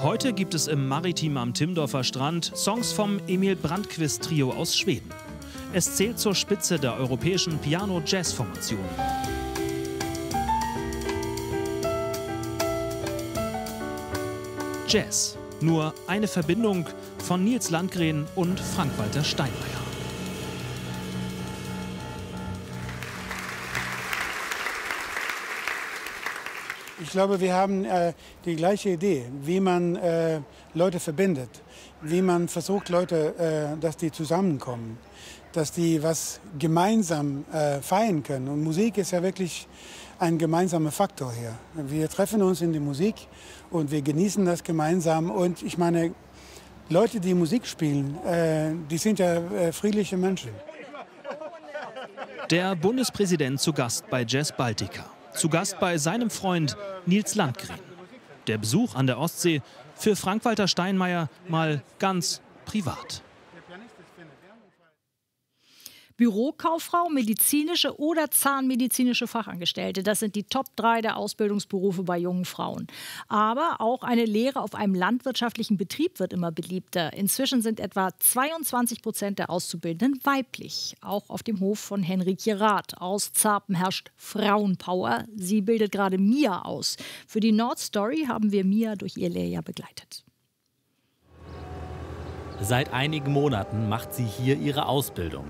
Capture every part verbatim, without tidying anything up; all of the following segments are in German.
Heute gibt es im Maritim am Timmendorfer Strand Songs vom Emil Brandquist Trio aus Schweden. Es zählt zur Spitze der europäischen Piano-Jazz-Formation. Jazz. Nur eine Verbindung von Nils Landgren und Frank-Walter Steinmeier. Ich glaube, wir haben äh, die gleiche Idee, wie man äh, Leute verbindet, wie man versucht, Leute, äh, dass die zusammenkommen, dass die was gemeinsam äh, feiern können. Und Musik ist ja wirklich ein gemeinsamer Faktor hier. Wir treffen uns in der Musik und wir genießen das gemeinsam. Und ich meine, Leute, die Musik spielen, äh, die sind ja äh, friedliche Menschen. Der Bundespräsident zu Gast bei Jazz Baltica. Zu Gast bei seinem Freund Nils Landgren. Der Besuch an der Ostsee für Frank-Walter Steinmeier mal ganz privat. Bürokauffrau, medizinische oder zahnmedizinische Fachangestellte. Das sind die Top drei der Ausbildungsberufe bei jungen Frauen. Aber auch eine Lehre auf einem landwirtschaftlichen Betrieb wird immer beliebter. Inzwischen sind etwa zweiundzwanzig Prozent der Auszubildenden weiblich. Auch auf dem Hof von Henrike Rath aus Zarpen herrscht Frauenpower. Sie bildet gerade Mia aus. Für die Nordstory haben wir Mia durch ihr Lehrjahr begleitet. Seit einigen Monaten macht sie hier ihre Ausbildung.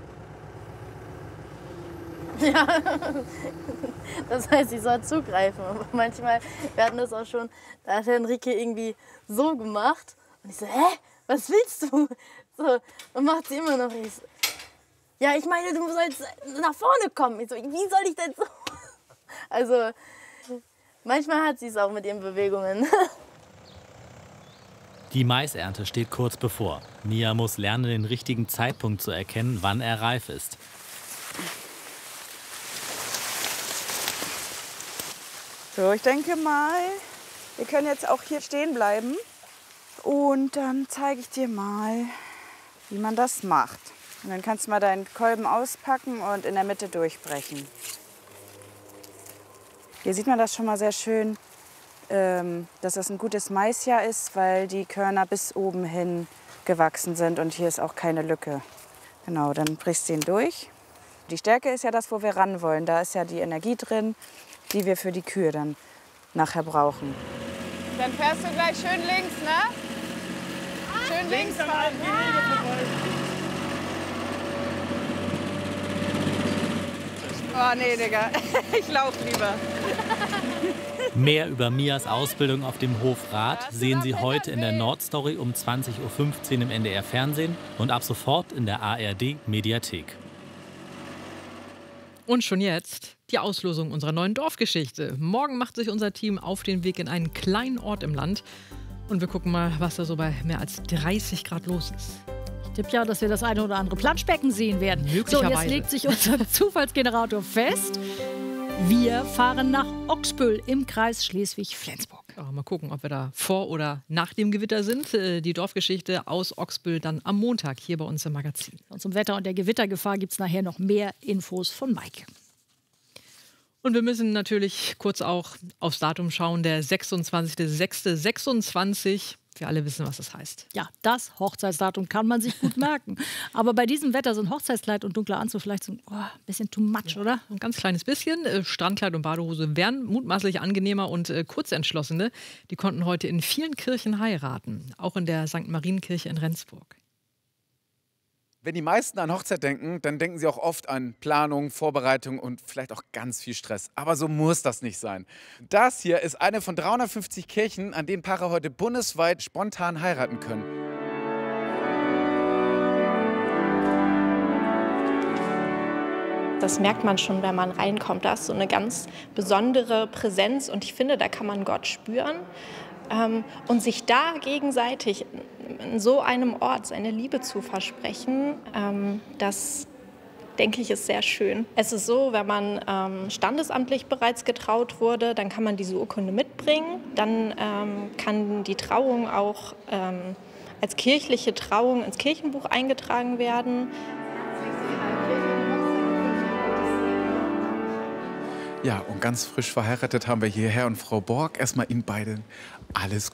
Ja, das heißt, ich soll zugreifen. Aber manchmal, wir hatten das auch schon, da hat Henrike irgendwie so gemacht. Und ich so, hä, was willst du? So, und macht sie immer noch. Ich so, ja, ich meine, du sollst nach vorne kommen. Ich so, wie soll ich denn so? Also, manchmal hat sie es auch mit ihren Bewegungen. Die Maisernte steht kurz bevor. Mia muss lernen, den richtigen Zeitpunkt zu erkennen, wann er reif ist. So, ich denke mal, wir können jetzt auch hier stehen bleiben. Und dann zeige ich dir mal, wie man das macht. Und dann kannst du mal deinen Kolben auspacken und in der Mitte durchbrechen. Hier sieht man das schon mal sehr schön, ähm, dass das ein gutes Maisjahr ist, weil die Körner bis oben hin gewachsen sind und hier ist auch keine Lücke. Genau, dann brichst du ihn durch. Die Stärke ist ja das, wo wir ran wollen. Da ist ja die Energie drin, die wir für die Kühe dann nachher brauchen. Dann fährst du gleich schön links, ne? Schön links fahren. Oh nee, Digga, ich lauf lieber. Mehr über Mias Ausbildung auf dem Hof Rath sehen Sie heute in der Nordstory um zwanzig Uhr fünfzehn im N D R Fernsehen und ab sofort in der A R D Mediathek. Und schon jetzt die Auslosung unserer neuen Dorfgeschichte. Morgen macht sich unser Team auf den Weg in einen kleinen Ort im Land. Und wir gucken mal, was da so bei mehr als dreißig Grad los ist. Ich tippe ja, dass wir das eine oder andere Planschbecken sehen werden. So, jetzt legt sich unser Zufallsgenerator fest. Wir fahren nach Oxbüll im Kreis Schleswig-Flensburg. Ja, mal gucken, ob wir da vor oder nach dem Gewitter sind. Die Dorfgeschichte aus Oxbüll dann am Montag hier bei uns im Magazin. Und zum Wetter und der Gewittergefahr gibt es nachher noch mehr Infos von Maike. Und wir müssen natürlich kurz auch aufs Datum schauen, der sechsundzwanzigster sechster sechsundzwanzig. Wir alle wissen, was das heißt. Ja, das Hochzeitsdatum kann man sich gut merken. Aber bei diesem Wetter so ein Hochzeitskleid und dunkler Anzug vielleicht so ein oh, bisschen too much, ja, oder? Ein ganz kleines bisschen. Äh, Strandkleid und Badehose wären mutmaßlich angenehmer und äh, Kurzentschlossene. Die konnten heute in vielen Kirchen heiraten. Auch in der Sankt Marienkirche in Rendsburg. Wenn die meisten an Hochzeit denken, dann denken sie auch oft an Planung, Vorbereitung und vielleicht auch ganz viel Stress. Aber so muss das nicht sein. Das hier ist eine von dreihundertfünfzig Kirchen, an denen Paare heute bundesweit spontan heiraten können. Das merkt man schon, wenn man reinkommt. Da ist so eine ganz besondere Präsenz und ich finde, da kann man Gott spüren. Ähm, und sich da gegenseitig in so einem Ort seine Liebe zu versprechen, ähm, das, denke ich, ist sehr schön. Es ist so, wenn man ähm, standesamtlich bereits getraut wurde, dann kann man diese Urkunde mitbringen. Dann ähm, kann die Trauung auch ähm, als kirchliche Trauung ins Kirchenbuch eingetragen werden. Ja, und ganz frisch verheiratet haben wir hier Herr und Frau Borg. Erstmal Ihnen beiden alles